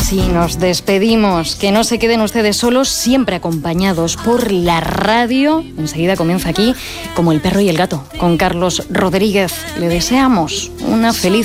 sí, nos despedimos. Que no se queden ustedes solos, siempre acompañados por la radio. Enseguida comienza aquí Como el perro y el gato, con Carlos Rodríguez. Le deseamos una feliz